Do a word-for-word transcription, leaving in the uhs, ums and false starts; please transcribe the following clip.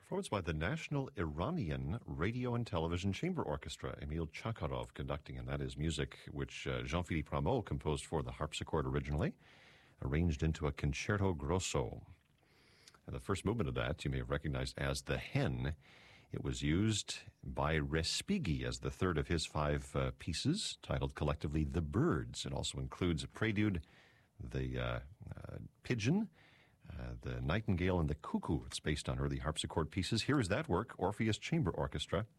Performance by the National Iranian Radio and Television Chamber Orchestra, Emil Chakharov conducting, and that is music which uh, Jean-Philippe Rameau composed for the harpsichord originally, arranged into a concerto grosso. And the first movement of that you may have recognized as The Hen. It was used by Respighi as the third of his five uh, pieces, titled collectively The Birds. It also includes a prelude, the uh, uh, pigeon, Uh, the Nightingale and the Cuckoo. It's based on early harpsichord pieces. Here is that work, Orpheus Chamber Orchestra,